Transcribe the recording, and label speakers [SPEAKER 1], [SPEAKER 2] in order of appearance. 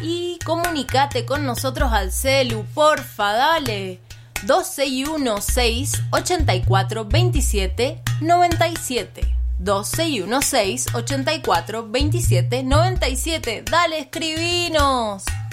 [SPEAKER 1] Y comunicate con nosotros al celu, porfa, dale. 2616-842797. 2616-842797. Dale, escribinos.